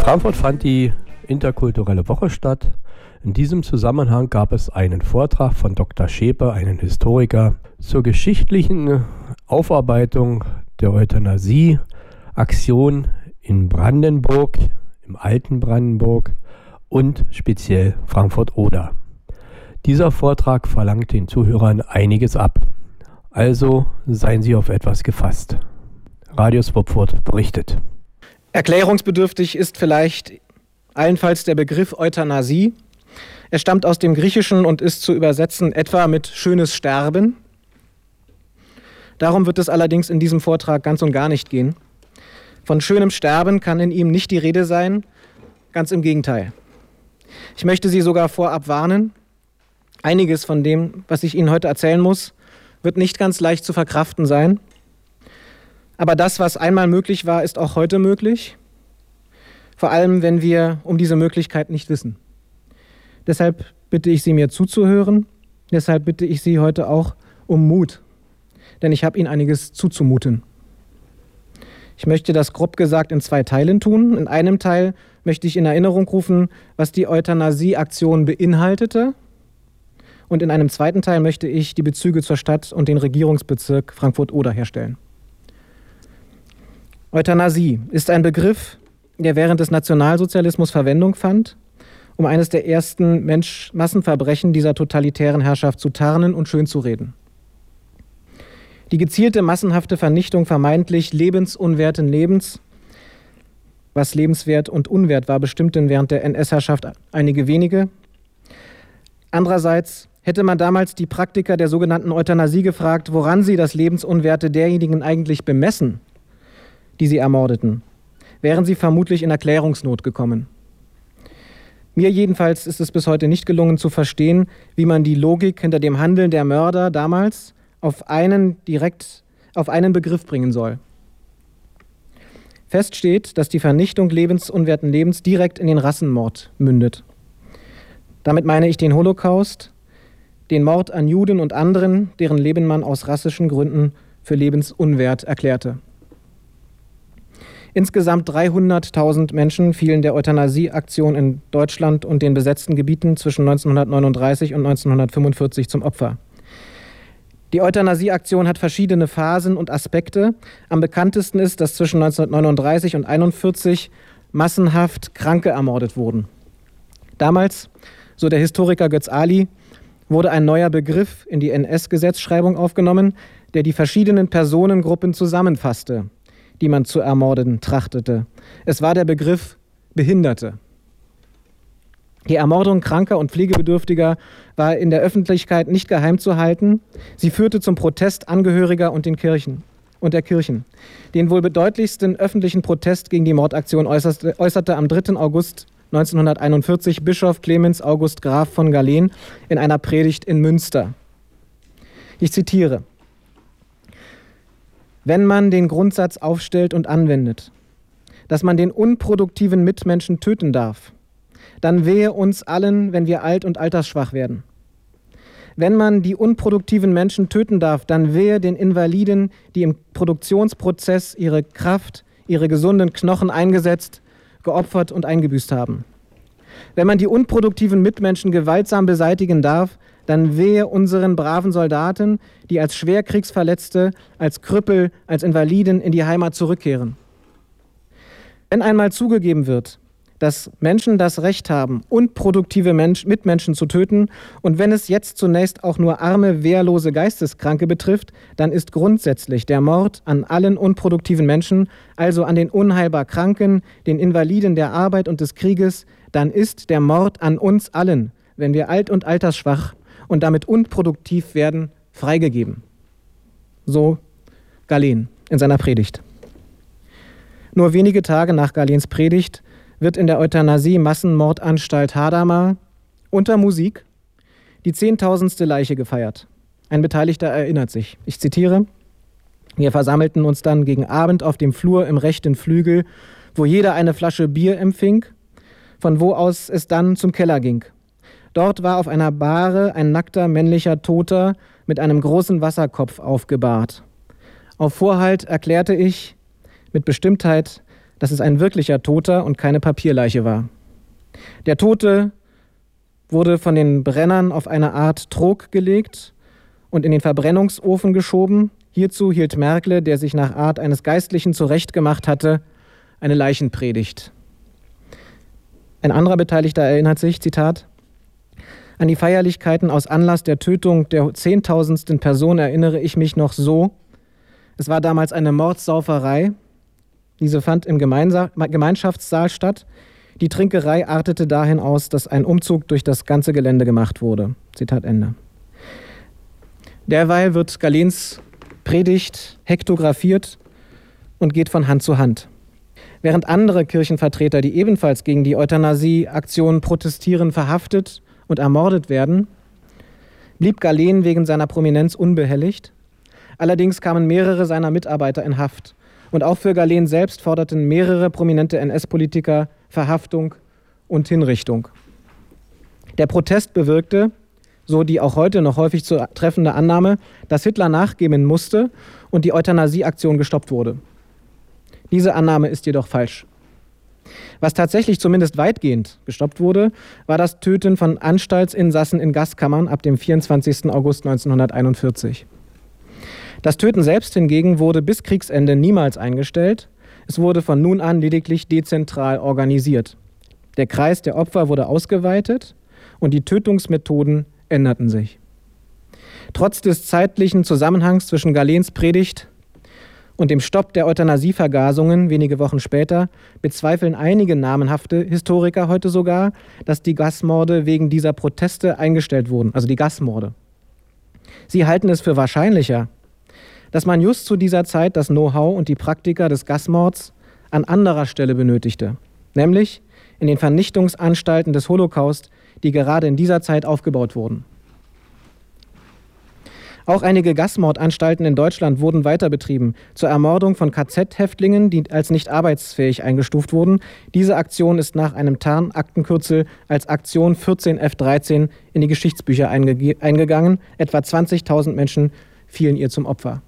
Frankfurt fand die interkulturelle Woche statt. In diesem Zusammenhang gab es einen Vortrag von Dr. Schepe, einem Historiker, zur geschichtlichen Aufarbeitung der Euthanasie-Aktion in Brandenburg, im alten Brandenburg und speziell Frankfurt-Oder. Dieser Vortrag verlangt den Zuhörern einiges ab. Also seien Sie auf etwas gefasst. Radio Swopfurt berichtet. Erklärungsbedürftig ist vielleicht allenfalls der Begriff Euthanasie. Er stammt aus dem Griechischen und ist zu übersetzen etwa mit schönes Sterben. Darum wird es allerdings in diesem Vortrag ganz und gar nicht gehen. Von schönem Sterben kann in ihm nicht die Rede sein, ganz im Gegenteil. Ich möchte Sie sogar vorab warnen. Einiges von dem, was ich Ihnen heute erzählen muss, wird nicht ganz leicht zu verkraften sein. Aber das, was einmal möglich war, ist auch heute möglich. Vor allem, wenn wir um diese Möglichkeit nicht wissen. Deshalb bitte ich Sie, mir zuzuhören. Deshalb bitte ich Sie heute auch um Mut. Denn ich habe Ihnen einiges zuzumuten. Ich möchte das grob gesagt in 2 Teilen tun. In einem Teil möchte ich in Erinnerung rufen, was die Euthanasie-Aktion beinhaltete. Und in einem zweiten Teil möchte ich die Bezüge zur Stadt und den Regierungsbezirk Frankfurt-Oder herstellen. Euthanasie ist ein Begriff, der während des Nationalsozialismus Verwendung fand, um eines der ersten Massenverbrechen dieser totalitären Herrschaft zu tarnen und schönzureden. Die gezielte massenhafte Vernichtung vermeintlich lebensunwerten Lebens, was lebenswert und unwert war, bestimmten während der NS-Herrschaft einige wenige. Andererseits hätte man damals die Praktiker der sogenannten Euthanasie gefragt, woran sie das Lebensunwerte derjenigen eigentlich bemessen, die sie ermordeten, wären sie vermutlich in Erklärungsnot gekommen. Mir jedenfalls ist es bis heute nicht gelungen zu verstehen, wie man die Logik hinter dem Handeln der Mörder damals auf einen Begriff bringen soll. Fest steht, dass die Vernichtung lebensunwerten Lebens direkt in den Rassenmord mündet. Damit meine ich den Holocaust, den Mord an Juden und anderen, deren Leben man aus rassischen Gründen für lebensunwert erklärte. Insgesamt 300.000 Menschen fielen der Euthanasie-Aktion in Deutschland und den besetzten Gebieten zwischen 1939 und 1945 zum Opfer. Die Euthanasie-Aktion hat verschiedene Phasen und Aspekte. Am bekanntesten ist, dass zwischen 1939 und 1941 massenhaft Kranke ermordet wurden. Damals, so der Historiker Götz Ali, wurde ein neuer Begriff in die NS-Gesetzschreibung aufgenommen, der die verschiedenen Personengruppen zusammenfasste, die man zu ermorden trachtete. Es war der Begriff Behinderte. Die Ermordung Kranker und Pflegebedürftiger war in der Öffentlichkeit nicht geheim zu halten. Sie führte zum Protest Angehöriger und der Kirchen. Den wohl bedeutlichsten öffentlichen Protest gegen die Mordaktion äußerte am 3. August 1941 Bischof Clemens August Graf von Galen in einer Predigt in Münster. Ich zitiere: Wenn man den Grundsatz aufstellt und anwendet, dass man den unproduktiven Mitmenschen töten darf, dann wehe uns allen, wenn wir alt und altersschwach werden. Wenn man die unproduktiven Menschen töten darf, dann wehe den Invaliden, die im Produktionsprozess ihre Kraft, ihre gesunden Knochen eingesetzt, geopfert und eingebüßt haben. Wenn man die unproduktiven Mitmenschen gewaltsam beseitigen darf, dann wehe unseren braven Soldaten, die als Schwerkriegsverletzte, als Krüppel, als Invaliden in die Heimat zurückkehren. Wenn einmal zugegeben wird, dass Menschen das Recht haben, unproduktive Mitmenschen zu töten, und wenn es jetzt zunächst auch nur arme, wehrlose Geisteskranke betrifft, dann ist grundsätzlich der Mord an allen unproduktiven Menschen, also an den unheilbar Kranken, den Invaliden der Arbeit und des Krieges, dann ist der Mord an uns allen, wenn wir alt und altersschwach und damit unproduktiv werden, freigegeben. So Galen in seiner Predigt. Nur wenige Tage nach Galens Predigt wird in der Euthanasie-Massenmordanstalt Hadamar unter Musik die 10.000. Leiche gefeiert. Ein Beteiligter erinnert sich. Ich zitiere: Wir versammelten uns dann gegen Abend auf dem Flur im rechten Flügel, wo jeder eine Flasche Bier empfing, von wo aus es dann zum Keller ging. Dort war auf einer Bahre ein nackter männlicher Toter mit einem großen Wasserkopf aufgebahrt. Auf Vorhalt erklärte ich mit Bestimmtheit, dass es ein wirklicher Toter und keine Papierleiche war. Der Tote wurde von den Brennern auf eine Art Trog gelegt und in den Verbrennungsofen geschoben. Hierzu hielt Merkle, der sich nach Art eines Geistlichen zurechtgemacht hatte, eine Leichenpredigt. Ein anderer Beteiligter erinnert sich, Zitat, an die Feierlichkeiten aus Anlass der Tötung der 10.000. Person erinnere ich mich noch so. Es war damals eine Mordsauferei. Diese fand im Gemeinschaftssaal statt. Die Trinkerei artete dahin aus, dass ein Umzug durch das ganze Gelände gemacht wurde. Zitat Ende. Derweil wird Galens Predigt hektografiert und geht von Hand zu Hand. Während andere Kirchenvertreter, die ebenfalls gegen die Euthanasie-Aktion protestieren, verhaftet und ermordet werden, blieb Galen wegen seiner Prominenz unbehelligt. Allerdings kamen mehrere seiner Mitarbeiter in Haft. Und auch für Galen selbst forderten mehrere prominente NS-Politiker Verhaftung und Hinrichtung. Der Protest bewirkte, so die auch heute noch häufig zu treffende Annahme, dass Hitler nachgeben musste und die Euthanasie-Aktion gestoppt wurde. Diese Annahme ist jedoch falsch. Was tatsächlich zumindest weitgehend gestoppt wurde, war das Töten von Anstaltsinsassen in Gaskammern ab dem 24. August 1941. Das Töten selbst hingegen wurde bis Kriegsende niemals eingestellt. Es wurde von nun an lediglich dezentral organisiert. Der Kreis der Opfer wurde ausgeweitet und die Tötungsmethoden änderten sich. Trotz des zeitlichen Zusammenhangs zwischen Galens Predigt und dem Stopp der Euthanasievergasungen wenige Wochen später bezweifeln einige namenhafte Historiker heute sogar, dass die Gasmorde wegen dieser Proteste eingestellt wurden, also die Gasmorde. Sie halten es für wahrscheinlicher, dass man just zu dieser Zeit das Know-how und die Praktika des Gasmords an anderer Stelle benötigte, nämlich in den Vernichtungsanstalten des Holocaust, die gerade in dieser Zeit aufgebaut wurden. Auch einige Gasmordanstalten in Deutschland wurden weiter betrieben, zur Ermordung von KZ-Häftlingen, die als nicht arbeitsfähig eingestuft wurden. Diese Aktion ist nach einem Tarnaktenkürzel als Aktion 14F13 in die Geschichtsbücher eingegangen. Etwa 20.000 Menschen fielen ihr zum Opfer.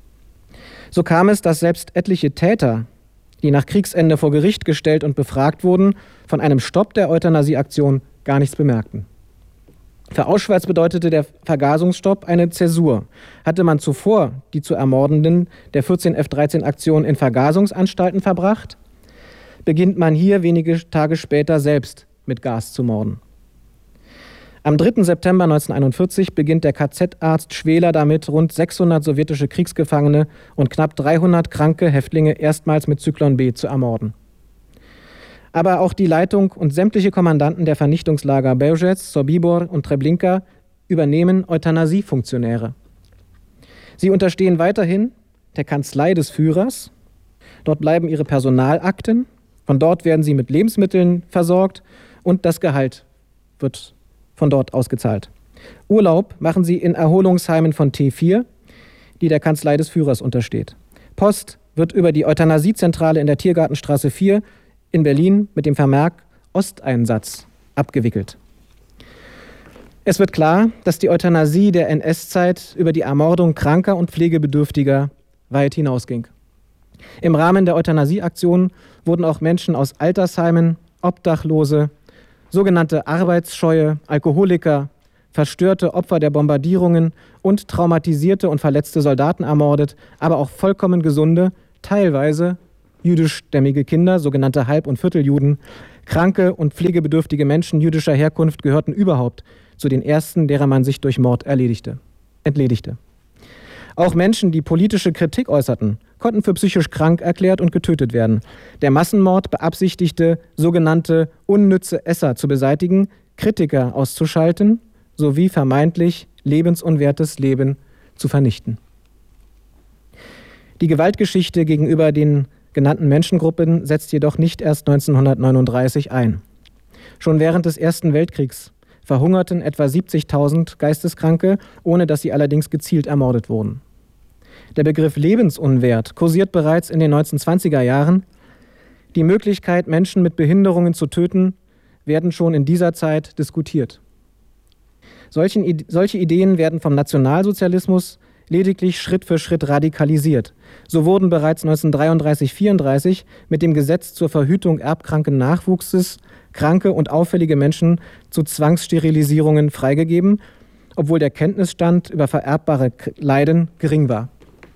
So kam es, dass selbst etliche Täter, die nach Kriegsende vor Gericht gestellt und befragt wurden, von einem Stopp der Euthanasieaktion gar nichts bemerkten. Für Auschwitz bedeutete der Vergasungsstopp eine Zäsur. Hatte man zuvor die zu Ermordenden der 14F13-Aktion in Vergasungsanstalten verbracht, beginnt man hier wenige Tage später selbst mit Gas zu morden. Am 3. September 1941 beginnt der KZ-Arzt Schweler damit, rund 600 sowjetische Kriegsgefangene und knapp 300 kranke Häftlinge erstmals mit Zyklon B zu ermorden. Aber auch die Leitung und sämtliche Kommandanten der Vernichtungslager Bełżec, Sobibór und Treblinka übernehmen Euthanasiefunktionäre. Sie unterstehen weiterhin der Kanzlei des Führers. Dort bleiben ihre Personalakten. Von dort werden sie mit Lebensmitteln versorgt und das Gehalt wird von dort ausgezahlt. Urlaub machen sie in Erholungsheimen von T4, die der Kanzlei des Führers untersteht. Post wird über die Euthanasiezentrale in der Tiergartenstraße 4 in Berlin mit dem Vermerk Osteinsatz abgewickelt. Es wird klar, dass die Euthanasie der NS-Zeit über die Ermordung Kranker und Pflegebedürftiger weit hinausging. Im Rahmen der Euthanasieaktion wurden auch Menschen aus Altersheimen, Obdachlose, sogenannte arbeitsscheue Alkoholiker, verstörte Opfer der Bombardierungen und traumatisierte und verletzte Soldaten ermordet, aber auch vollkommen gesunde, teilweise jüdischstämmige Kinder, sogenannte Halb- und Vierteljuden, kranke und pflegebedürftige Menschen jüdischer Herkunft gehörten überhaupt zu den ersten, derer man sich durch Mord entledigte. Auch Menschen, die politische Kritik äußerten, konnten für psychisch krank erklärt und getötet werden. Der Massenmord beabsichtigte, sogenannte unnütze Esser zu beseitigen, Kritiker auszuschalten sowie vermeintlich lebensunwertes Leben zu vernichten. Die Gewaltgeschichte gegenüber den genannten Menschengruppen setzt jedoch nicht erst 1939 ein. Schon während des Ersten Weltkriegs verhungerten etwa 70.000 Geisteskranke, ohne dass sie allerdings gezielt ermordet wurden. Der Begriff lebensunwert kursiert bereits in den 1920er Jahren. Die Möglichkeit, Menschen mit Behinderungen zu töten, werden schon in dieser Zeit diskutiert. Solche Ideen werden vom Nationalsozialismus lediglich Schritt für Schritt radikalisiert. So wurden bereits 1933/34 mit dem Gesetz zur Verhütung erbkranken Nachwuchses kranke und auffällige Menschen zu Zwangssterilisierungen freigegeben, obwohl der Kenntnisstand über vererbbare Leiden gering war.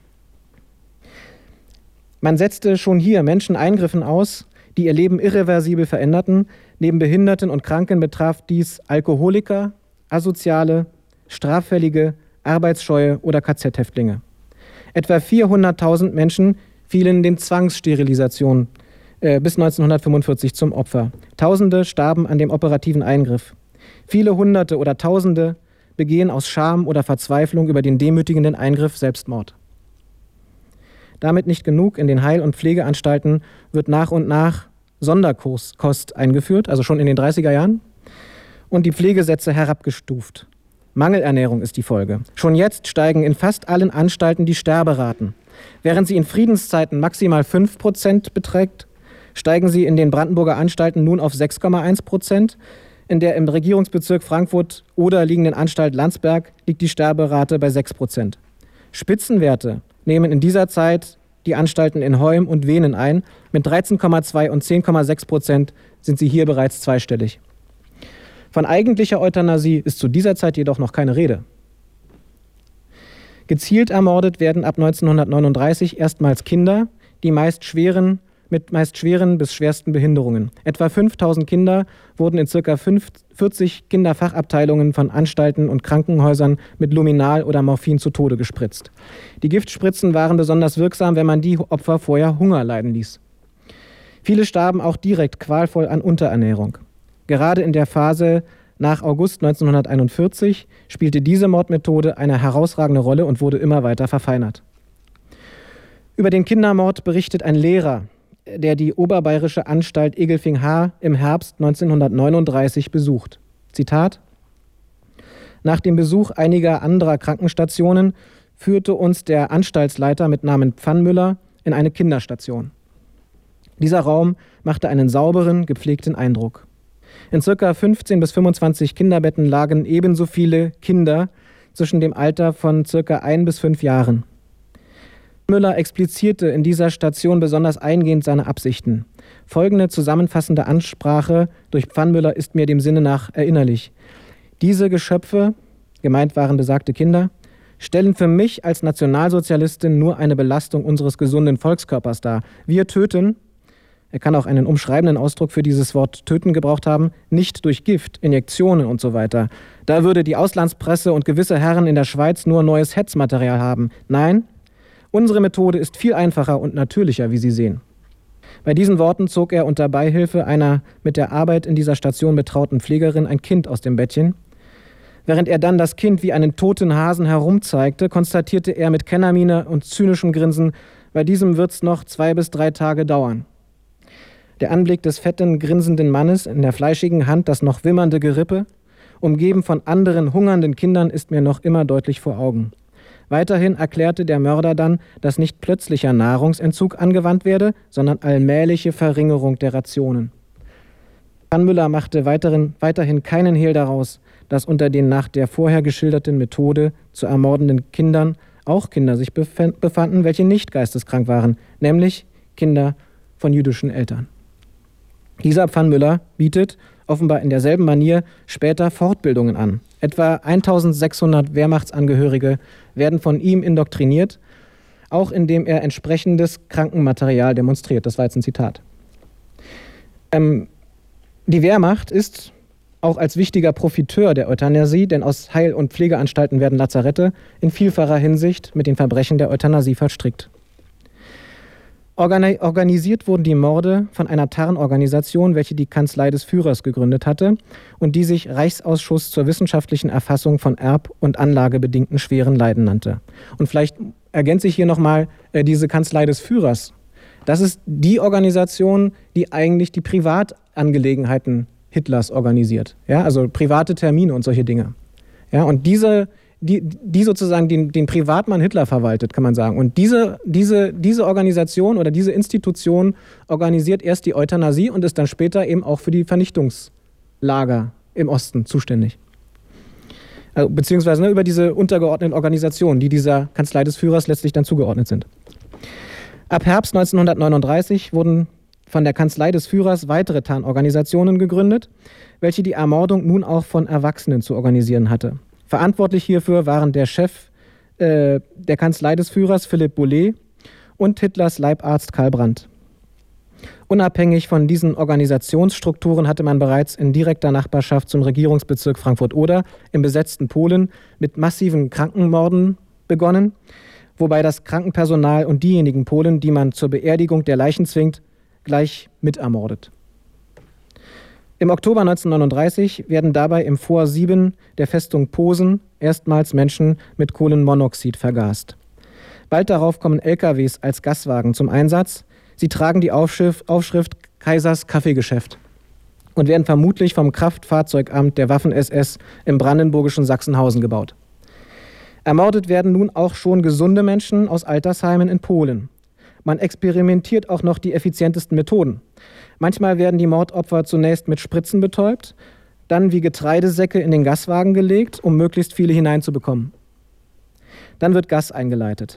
Man setzte schon hier Menschen Eingriffen aus, die ihr Leben irreversibel veränderten. Neben Behinderten und Kranken betraf dies Alkoholiker, Asoziale, Straffällige, Arbeitsscheue oder KZ-Häftlinge. Etwa 400.000 Menschen fielen den Zwangssterilisationen bis 1945 zum Opfer. Tausende starben an dem operativen Eingriff. Viele Hunderte oder Tausende begehen aus Scham oder Verzweiflung über den demütigenden Eingriff Selbstmord. Damit nicht genug, in den Heil- und Pflegeanstalten wird nach und nach Sonderkost eingeführt, also schon in den 30er Jahren, und die Pflegesätze herabgestuft. Mangelernährung ist die Folge. Schon jetzt steigen in fast allen Anstalten die Sterberaten. Während sie in Friedenszeiten maximal 5% beträgt, steigen sie in den Brandenburger Anstalten nun auf 6,1%. In der im Regierungsbezirk Frankfurt oder liegenden Anstalt Landsberg liegt die Sterberate bei 6%. Spitzenwerte nehmen in dieser Zeit die Anstalten in Heum und Venen ein. Mit 13,2 und 10,6% sind sie hier bereits zweistellig. Von eigentlicher Euthanasie ist zu dieser Zeit jedoch noch keine Rede. Gezielt ermordet werden ab 1939 erstmals Kinder, die mit meist schweren bis schwersten Behinderungen. Etwa 5.000 Kinder wurden in ca. 40 Kinderfachabteilungen von Anstalten und Krankenhäusern mit Luminal oder Morphin zu Tode gespritzt. Die Giftspritzen waren besonders wirksam, wenn man die Opfer vorher Hunger leiden ließ. Viele starben auch direkt qualvoll an Unterernährung. Gerade in der Phase nach August 1941 spielte diese Mordmethode eine herausragende Rolle und wurde immer weiter verfeinert. Über den Kindermord berichtet ein Lehrer, der die oberbayerische Anstalt Egelfing-Haar im Herbst 1939 besucht. Zitat: Nach dem Besuch einiger anderer Krankenstationen führte uns der Anstaltsleiter mit Namen Pfannmüller in eine Kinderstation. Dieser Raum machte einen sauberen, gepflegten Eindruck. In ca. 15 bis 25 Kinderbetten lagen ebenso viele Kinder zwischen dem Alter von ca. 1 bis 5 Jahren. Müller explizierte in dieser Station besonders eingehend seine Absichten. Folgende zusammenfassende Ansprache durch Pfannmüller ist mir dem Sinne nach erinnerlich. Diese Geschöpfe, gemeint waren besagte Kinder, stellen für mich als Nationalsozialistin nur eine Belastung unseres gesunden Volkskörpers dar. Wir töten, er kann auch einen umschreibenden Ausdruck für dieses Wort töten gebraucht haben, nicht durch Gift, Injektionen und so weiter. Da würde die Auslandspresse und gewisse Herren in der Schweiz nur neues Hetzmaterial haben. Nein, unsere Methode ist viel einfacher und natürlicher, wie Sie sehen. Bei diesen Worten zog er unter Beihilfe einer mit der Arbeit in dieser Station betrauten Pflegerin ein Kind aus dem Bettchen. Während er dann das Kind wie einen toten Hasen herumzeigte, konstatierte er mit Kennermiene und zynischem Grinsen, bei diesem wird's noch 2 bis 3 Tage dauern. Der Anblick des fetten, grinsenden Mannes, in der fleischigen Hand das noch wimmernde Gerippe, umgeben von anderen hungernden Kindern, ist mir noch immer deutlich vor Augen. Weiterhin erklärte der Mörder dann, dass nicht plötzlicher Nahrungsentzug angewandt werde, sondern allmähliche Verringerung der Rationen. Pfannmüller machte weiterhin keinen Hehl daraus, dass unter den nach der vorher geschilderten Methode zu ermordenden Kindern auch Kinder sich befanden, welche nicht geisteskrank waren, nämlich Kinder von jüdischen Eltern. Dieser Pfannmüller bietet, offenbar in derselben Manier, später Fortbildungen an. Etwa 1600 Wehrmachtsangehörige werden von ihm indoktriniert, auch indem er entsprechendes Krankenmaterial demonstriert. Das war jetzt ein Zitat. Die Wehrmacht ist auch als wichtiger Profiteur der Euthanasie, denn aus Heil- und Pflegeanstalten werden Lazarette in vielfacher Hinsicht mit den Verbrechen der Euthanasie verstrickt. Organisiert wurden die Morde von einer Tarnorganisation, welche die Kanzlei des Führers gegründet hatte und die sich Reichsausschuss zur wissenschaftlichen Erfassung von erb- und anlagebedingten schweren Leiden nannte. Und vielleicht ergänze ich hier nochmal diese Kanzlei des Führers. Das ist die Organisation, die eigentlich die Privatangelegenheiten Hitlers organisiert. Ja, also private Termine und solche Dinge. Ja, und die sozusagen den Privatmann Hitler verwaltet, kann man sagen. Und diese Organisation oder diese Institution organisiert erst die Euthanasie und ist dann später eben auch für die Vernichtungslager im Osten zuständig. beziehungsweise über diese untergeordneten Organisationen, die dieser Kanzlei des Führers letztlich dann zugeordnet sind. Ab Herbst 1939 wurden von der Kanzlei des Führers weitere Tarnorganisationen gegründet, welche die Ermordung nun auch von Erwachsenen zu organisieren hatte. Verantwortlich hierfür waren der Chef der Kanzlei des Führers, Philipp Bollée, und Hitlers Leibarzt Karl Brandt. Unabhängig von diesen Organisationsstrukturen hatte man bereits in direkter Nachbarschaft zum Regierungsbezirk Frankfurt-Oder im besetzten Polen mit massiven Krankenmorden begonnen, wobei das Krankenpersonal und diejenigen Polen, die man zur Beerdigung der Leichen zwingt, gleich mitermordet. Im Oktober 1939 werden dabei im Fort 7 der Festung Posen erstmals Menschen mit Kohlenmonoxid vergast. Bald darauf kommen LKWs als Gaswagen zum Einsatz. Sie tragen die Aufschrift Kaisers Kaffeegeschäft und werden vermutlich vom Kraftfahrzeugamt der Waffen-SS im brandenburgischen Sachsenhausen gebaut. Ermordet werden nun auch schon gesunde Menschen aus Altersheimen in Polen. Man experimentiert auch noch die effizientesten Methoden. Manchmal werden die Mordopfer zunächst mit Spritzen betäubt, dann wie Getreidesäcke in den Gaswagen gelegt, um möglichst viele hineinzubekommen. Dann wird Gas eingeleitet.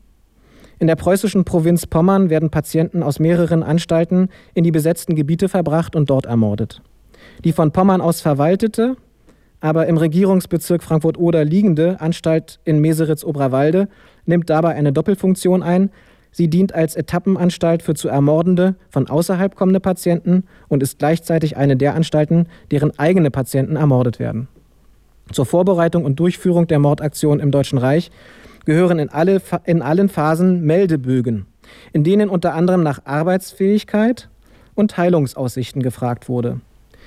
In der preußischen Provinz Pommern werden Patienten aus mehreren Anstalten in die besetzten Gebiete verbracht und dort ermordet. Die von Pommern aus verwaltete, aber im Regierungsbezirk Frankfurt-Oder liegende Anstalt in Meseritz-Oberwalde nimmt dabei eine Doppelfunktion ein. Sie dient als Etappenanstalt für zu ermordende, von außerhalb kommende Patienten und ist gleichzeitig eine der Anstalten, deren eigene Patienten ermordet werden. Zur Vorbereitung und Durchführung der Mordaktion im Deutschen Reich gehören in allen Phasen Meldebögen, in denen unter anderem nach Arbeitsfähigkeit und Heilungsaussichten gefragt wurde.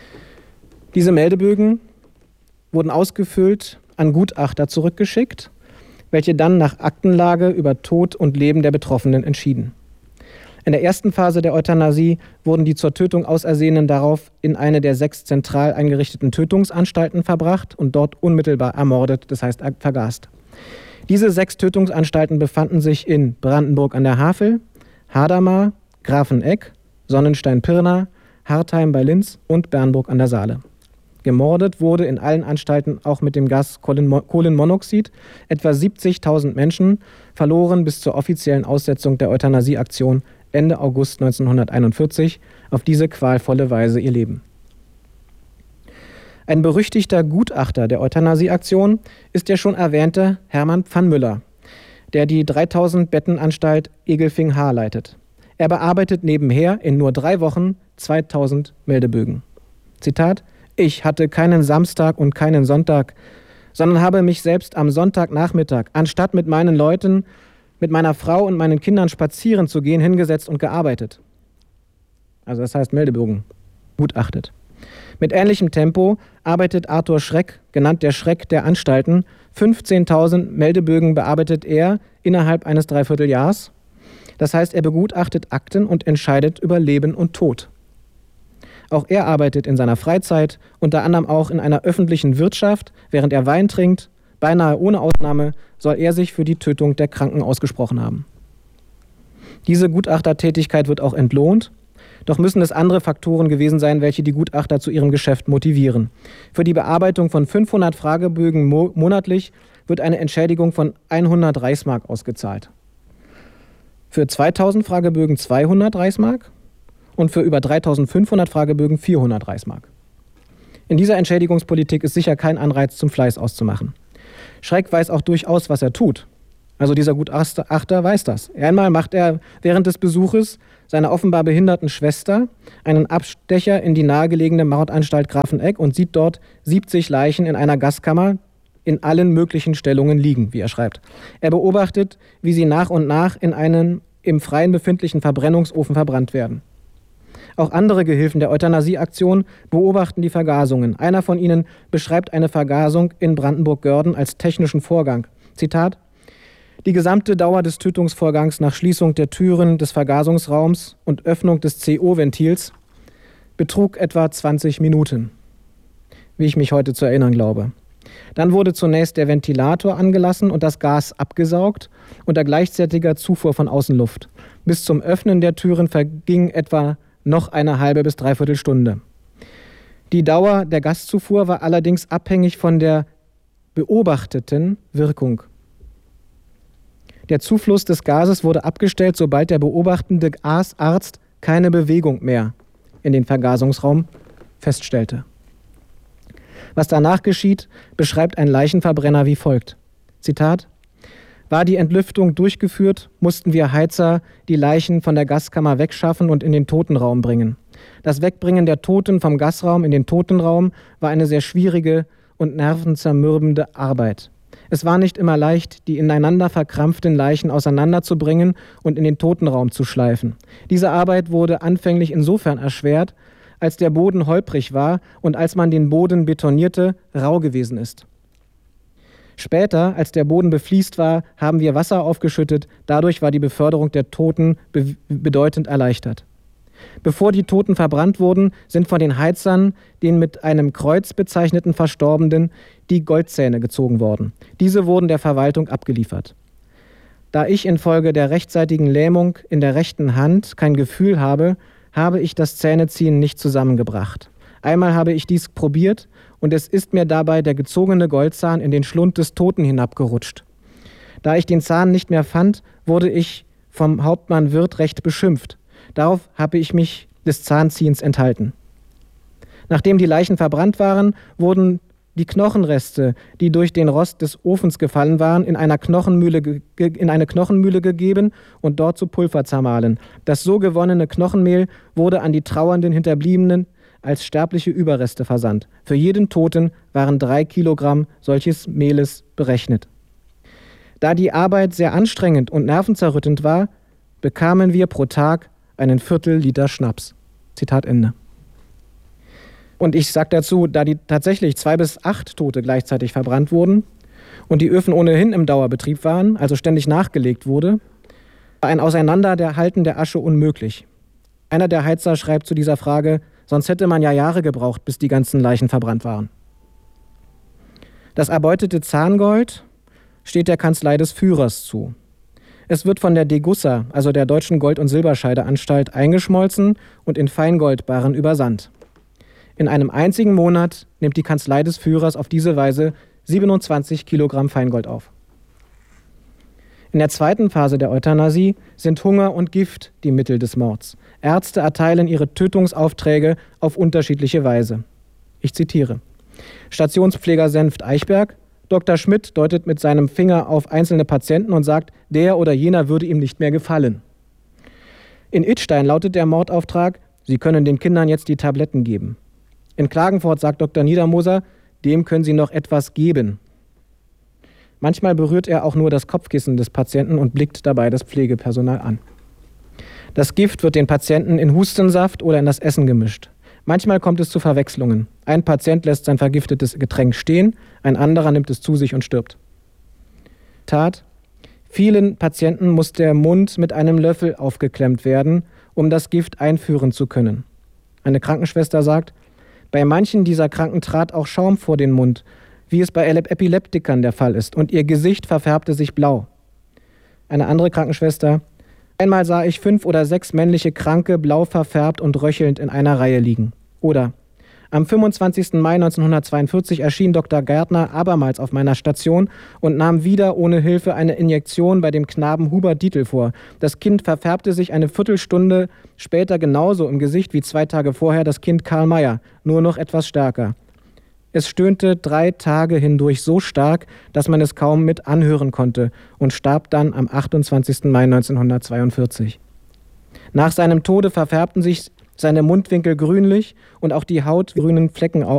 Diese Meldebögen wurden ausgefüllt an Gutachter zurückgeschickt, welche dann nach Aktenlage über Tod und Leben der Betroffenen entschieden. In der ersten Phase der Euthanasie wurden die zur Tötung Ausersehenen darauf in eine der 6 zentral eingerichteten Tötungsanstalten verbracht und dort unmittelbar ermordet, das heißt vergast. Diese 6 Tötungsanstalten befanden sich in Brandenburg an der Havel, Hadamar, Grafenegg, Sonnenstein-Pirna, Hartheim bei Linz und Bernburg an der Saale. Gemordet wurde in allen Anstalten auch mit dem Gas Kohlenmonoxid etwa 70.000 Menschen, verloren bis zur offiziellen Aussetzung der Euthanasieaktion Ende August 1941 auf diese qualvolle Weise ihr Leben. Ein berüchtigter Gutachter der Euthanasieaktion ist der schon erwähnte Hermann Pfannmüller, der die 3000-Betten-Anstalt Egelfing-Haar leitet. Er bearbeitet nebenher in nur 3 Wochen 2000 Meldebögen. Zitat: Ich hatte keinen Samstag und keinen Sonntag, sondern habe mich selbst am Sonntagnachmittag, anstatt mit meinen Leuten, mit meiner Frau und meinen Kindern spazieren zu gehen, hingesetzt und gearbeitet. Also das heißt Meldebögen gutachtet. Mit ähnlichem Tempo arbeitet Arthur Schreck, genannt der Schreck der Anstalten. 15.000 Meldebögen bearbeitet er innerhalb eines Dreivierteljahres. Das heißt, er begutachtet Akten und entscheidet über Leben und Tod. Auch er arbeitet in seiner Freizeit, unter anderem auch in einer öffentlichen Wirtschaft, während er Wein trinkt. Beinahe ohne Ausnahme soll er sich für die Tötung der Kranken ausgesprochen haben. Diese Gutachtertätigkeit wird auch entlohnt. Doch müssen es andere Faktoren gewesen sein, welche die Gutachter zu ihrem Geschäft motivieren. Für die Bearbeitung von 500 Fragebögen monatlich wird eine Entschädigung von 100 Reichsmark ausgezahlt. Für 2000 Fragebögen 200 Reichsmark und für über 3500 Fragebögen 400 Reichsmark. In dieser Entschädigungspolitik ist sicher kein Anreiz zum Fleiß auszumachen. Schreck weiß auch durchaus, was er tut. Also dieser Gutachter weiß das. Einmal macht er während des Besuches seiner offenbar behinderten Schwester einen Abstecher in die nahegelegene Mordanstalt Grafenegg und sieht dort 70 Leichen in einer Gaskammer in allen möglichen Stellungen liegen, wie er schreibt. Er beobachtet, wie sie nach und nach in einem im Freien befindlichen Verbrennungsofen verbrannt werden. Auch andere Gehilfen der Euthanasieaktion beobachten die Vergasungen. Einer von ihnen beschreibt eine Vergasung in Brandenburg-Görden als technischen Vorgang. Zitat: Die gesamte Dauer des Tötungsvorgangs nach Schließung der Türen des Vergasungsraums und Öffnung des CO-Ventils betrug etwa 20 Minuten, wie ich mich heute zu erinnern glaube. Dann wurde zunächst der Ventilator angelassen und das Gas abgesaugt unter gleichzeitiger Zufuhr von Außenluft. Bis zum Öffnen der Türen verging etwa noch eine halbe bis dreiviertel Stunde. Die Dauer der Gaszufuhr war allerdings abhängig von der beobachteten Wirkung. Der Zufluss des Gases wurde abgestellt, sobald der beobachtende Arzt keine Bewegung mehr in den Vergasungsraum feststellte. Was danach geschieht, beschreibt ein Leichenverbrenner wie folgt. Zitat: War die Entlüftung durchgeführt, mussten wir Heizer die Leichen von der Gaskammer wegschaffen und in den Totenraum bringen. Das Wegbringen der Toten vom Gasraum in den Totenraum war eine sehr schwierige und nervenzermürbende Arbeit. Es war nicht immer leicht, die ineinander verkrampften Leichen auseinanderzubringen und in den Totenraum zu schleifen. Diese Arbeit wurde anfänglich insofern erschwert, als der Boden holprig war und als man den Boden betonierte, rau gewesen ist. Später, als der Boden befliest war, haben wir Wasser aufgeschüttet. Dadurch war die Beförderung der Toten bedeutend erleichtert. Bevor die Toten verbrannt wurden, sind von den Heizern, den mit einem Kreuz bezeichneten Verstorbenen, die Goldzähne gezogen worden. Diese wurden der Verwaltung abgeliefert. Da ich infolge der rechtzeitigen Lähmung in der rechten Hand kein Gefühl habe, habe ich das Zähneziehen nicht zusammengebracht. Einmal habe ich dies probiert und es ist mir dabei der gezogene Goldzahn in den Schlund des Toten hinabgerutscht. Da ich den Zahn nicht mehr fand, wurde ich vom Hauptmann Wirth recht beschimpft. Darauf habe ich mich des Zahnziehens enthalten. Nachdem die Leichen verbrannt waren, wurden die Knochenreste, die durch den Rost des Ofens gefallen waren, in eine Knochenmühle gegeben und dort zu Pulver zermahlen. Das so gewonnene Knochenmehl wurde an die trauernden Hinterbliebenen als sterbliche Überreste versandt. Für jeden Toten waren 3 Kilogramm solches Mehles berechnet. Da die Arbeit sehr anstrengend und nervenzerrüttend war, bekamen wir pro Tag einen Viertel-Liter Schnaps. Zitat Ende. Und ich sage dazu, da die tatsächlich 2 bis 8 Tote gleichzeitig verbrannt wurden und die Öfen ohnehin im Dauerbetrieb waren, also ständig nachgelegt wurde, war ein Auseinanderhalten der Asche unmöglich. Einer der Heizer schreibt zu dieser Frage: Sonst hätte man ja Jahre gebraucht, bis die ganzen Leichen verbrannt waren. Das erbeutete Zahngold steht der Kanzlei des Führers zu. Es wird von der Degussa, also der Deutschen Gold- und Silberscheideanstalt, eingeschmolzen und in Feingoldbarren übersandt. In einem einzigen Monat nimmt die Kanzlei des Führers auf diese Weise 27 Kilogramm Feingold auf. In der zweiten Phase der Euthanasie sind Hunger und Gift die Mittel des Mords. Ärzte erteilen ihre Tötungsaufträge auf unterschiedliche Weise. Ich zitiere: Stationspfleger Senft-Eichberg: Dr. Schmidt deutet mit seinem Finger auf einzelne Patienten und sagt, der oder jener würde ihm nicht mehr gefallen. In Idstein lautet der Mordauftrag: Sie können den Kindern jetzt die Tabletten geben. In Klagenfurt sagt Dr. Niedermoser, dem können Sie noch etwas geben. Manchmal berührt er auch nur das Kopfkissen des Patienten und blickt dabei das Pflegepersonal an. Das Gift wird den Patienten in Hustensaft oder in das Essen gemischt. Manchmal kommt es zu Verwechslungen. Ein Patient lässt sein vergiftetes Getränk stehen, ein anderer nimmt es zu sich und stirbt. Tat: Vielen Patienten muss der Mund mit einem Löffel aufgeklemmt werden, um das Gift einführen zu können. Eine Krankenschwester sagt, bei manchen dieser Kranken trat auch Schaum vor den Mund, wie es bei Epileptikern der Fall ist, und ihr Gesicht verfärbte sich blau. Eine andere Krankenschwester: Einmal sah ich 5 oder 6 männliche Kranke blau verfärbt und röchelnd in einer Reihe liegen. Oder: Am 25. Mai 1942 erschien Dr. Gärtner abermals auf meiner Station und nahm wieder ohne Hilfe eine Injektion bei dem Knaben Hubert Dietl vor. Das Kind verfärbte sich eine Viertelstunde später genauso im Gesicht wie 2 Tage vorher das Kind Karl Mayer, nur noch etwas stärker. Es stöhnte 3 Tage hindurch so stark, dass man es kaum mit anhören konnte und starb dann am 28. Mai 1942. Nach seinem Tode verfärbten sich seine Mundwinkel grünlich und auch die Haut grünen Flecken